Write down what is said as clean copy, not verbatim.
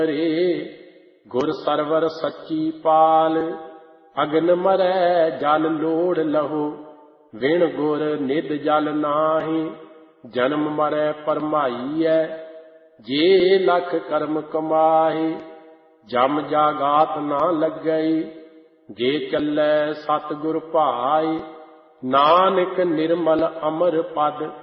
ਗੁਰ ਸਰਵਰ ਸੱਚੀ ਪਾਲ, ਅਗਨ ਮਰੈ ਜਲ ਲੋੜ ਲਹੋ। ਵਿਣ ਗੁਰ ਨਿਧ ਜਲ ਨਾਹੀਂ, ਜਨਮ ਮਰੈ ਭਰਮਾਈਐ। ਜੇ ਲਖ ਕਰਮ ਕਮਾਹੇ, ਜਮ ਜਾਗਾਤ ਨਾ ਲੱਗਈ। ਜੇ ਚੱਲੈ ਸਤਿਗੁਰ ਭਾਏ, ਨਾਨਕ ਨਿਰਮਲ ਅਮਰ ਪਦ।